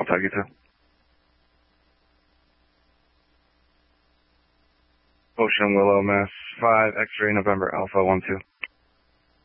talk you to. Ocean Willow, Mass. 5, X-ray, November, Alpha 12.